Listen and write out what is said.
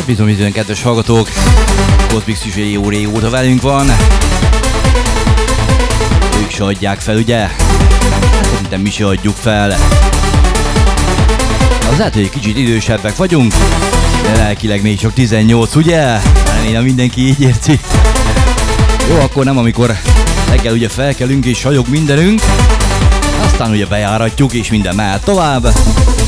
Bizony, kedves hallgatók, Kozmik Szüzsé jó régóta velünk van. Ők se adják fel, ugye? Szerintem mi se adjuk fel. Az lehet, hogy egy kicsit idősebbek vagyunk, de lelkileg még csak 18, ugye? Remélem mindenki így érti. Jó, akkor nem, amikor reggel ugye felkelünk és sajog mindenünk, aztán ugye bejáratjuk és minden mehet tovább.